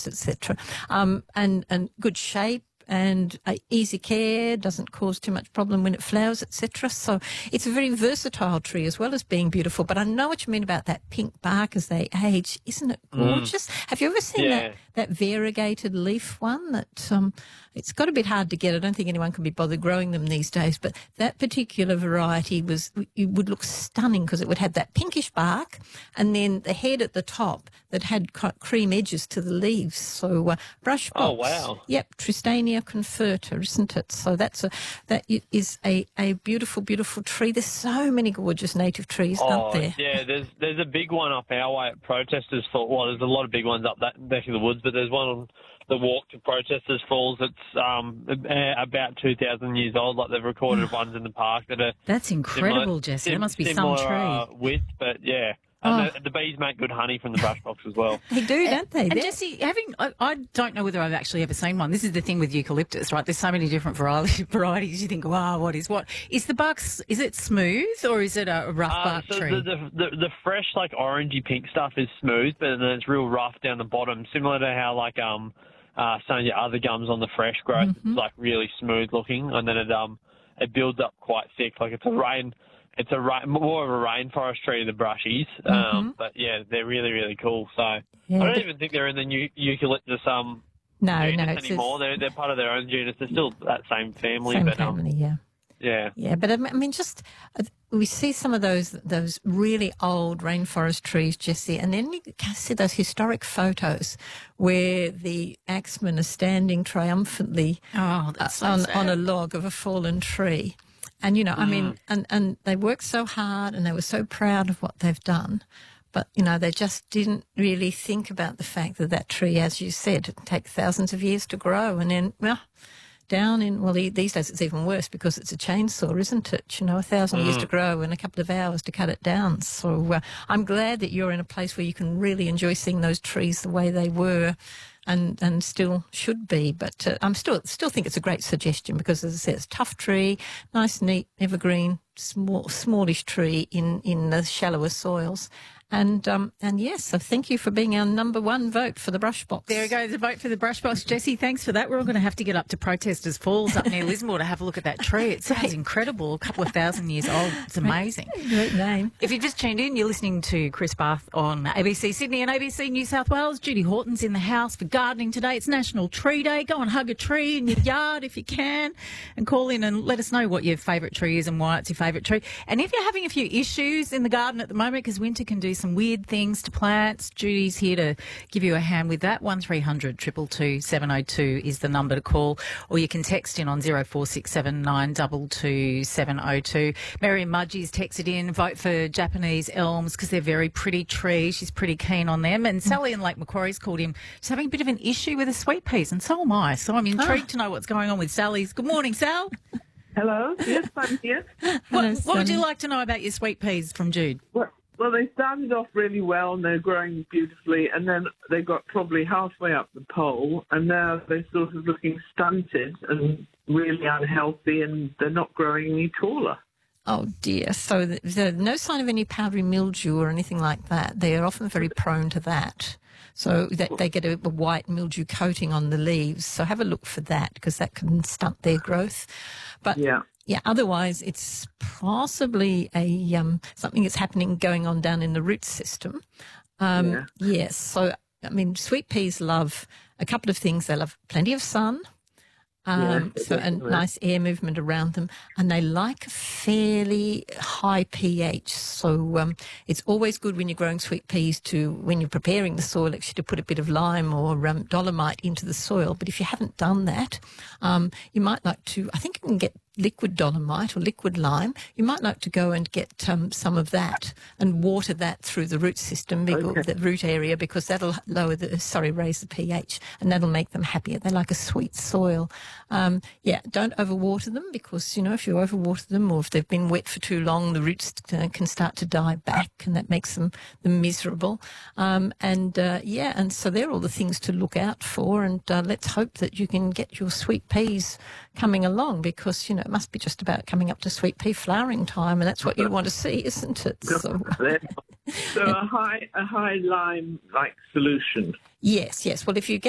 etc. And good shape. And easy care, doesn't cause too much problem when it flowers, etc. So it's a very versatile tree as well as being beautiful. But I know what you mean about that pink bark as they age. Isn't it gorgeous? Have you ever seen that variegated leaf one? That it's got a bit hard to get. I don't think anyone can be bothered growing them these days. But that particular variety it would look stunning because it would have that pinkish bark and then the head at the top that had cream edges to the leaves. So brush box. Oh, wow. Yep, Tristania conferta, isn't it? So that is a beautiful, beautiful tree. There's so many gorgeous native trees, aren't there? Yeah, there's a big one up our way at Protesters Falls. Well, there's a lot of big ones up that back of the woods, but there's one on the walk to Protesters Falls that's about 2,000 years old. Like they've recorded ones in the park that are that's incredible, Jesse. It must be some tree. Width, but yeah. And the bees make good honey from the brush box as well. They do, don't they? And Jesse, I don't know whether I've actually ever seen one. This is the thing with eucalyptus, right? There's so many different varieties. You think, wow, what is what? Is the bark, is it smooth or is it a rough bark tree? The fresh, like orangey pink stuff is smooth, but then it's real rough down the bottom, similar to how like some of your other gums on the fresh growth, it's like really smooth looking, and then it builds up quite thick, like it's more of a rainforest tree than the brushies. But yeah, they're really, really cool. So I don't even think they're in the eucalyptus genus anymore. They're part of their own genus. They're still that same family. Yeah, but I mean, just we see some of those really old rainforest trees, Jesse, and then you can see those historic photos where the axemen are standing triumphantly on a log of a fallen tree. And, you know, I mean, and they worked so hard and they were so proud of what they've done. But, you know, they just didn't really think about the fact that tree, as you said, it takes thousands of years to grow. And then, these days it's even worse because it's a chainsaw, isn't it? You know, 1,000 years to grow and a couple of hours to cut it down. So I'm glad that you're in a place where you can really enjoy seeing those trees the way they were. And still should be, but I'm still think it's a great suggestion because, as I said, it's a tough tree, nice, neat, evergreen, smallish tree in the shallower soils. And yes, so thank you for being our number one vote for the brush box. There we go, the vote for the brush box. Jesse, thanks for that. We're all going to have to get up to Protesters Falls up near Lismore to have a look at that tree. It sounds incredible, a couple of thousand years old. It's amazing. Great name. If you've just tuned in, you're listening to Chris Bath on ABC Sydney and ABC New South Wales. Judy Horton's in the house for gardening today. It's National Tree Day. Go and hug a tree in your yard if you can and call in and let us know what your favourite tree is and why it's your favourite tree. And if you're having a few issues in the garden at the moment, because winter can do some weird things to plants, Judy's here to give you a hand with that. 1300 222 702 is the number to call, or you can text in on 0467 922 702. Miriam Mudgie's texted in, vote for Japanese elms because they're very pretty trees. She's pretty keen on them. And Sally in Lake Macquarie's called him. She's having a bit of an issue with the sweet peas, and so am I. So I'm intrigued to know what's going on with Sally's. Good morning, Sal. Hello. Yes, I'm here. What would you like to know about your sweet peas from Jude? Well, they started off really well and they're growing beautifully, and then they got probably halfway up the pole, and now they're sort of looking stunted and really unhealthy, and they're not growing any taller. Oh, dear. So there's no sign of any powdery mildew or anything like that. They are often very prone to that. So they get a white mildew coating on the leaves. So have a look for that because that can stunt their growth. But yeah, otherwise it's possibly something that's going on down in the root system. Yes. So, I mean, sweet peas love a couple of things. They love plenty of sun. And nice air movement around them, and they like a fairly high pH. So it's always good when you're growing sweet peas when you're preparing the soil, actually to put a bit of lime or dolomite into the soil. But if you haven't done that, you might like to, I think you can get liquid dolomite or liquid lime. You might like to go and get some of that and water that through the root system, the root area, because that'll raise the pH, and that'll make them happier. They like a sweet soil. Don't overwater them because, you know, if you overwater them or if they've been wet for too long, the roots can start to die back, and that makes them miserable. And so they're all the things to look out for, and let's hope that you can get your sweet peas coming along because, you know, it must be just about coming up to sweet pea flowering time, and that's what you want to see, isn't it? So a high lime-like solution. Yes. Well, if you get